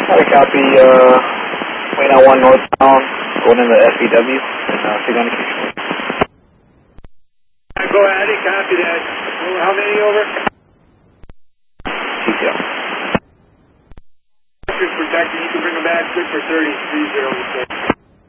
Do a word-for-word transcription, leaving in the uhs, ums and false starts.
I copy, uh, Wayne oh one northbound, going into F E W, and uh, Saguna Keys. Go ahead, copy that. How many over? Detail. Protecting, you can bring them back quick for thirty-three zero.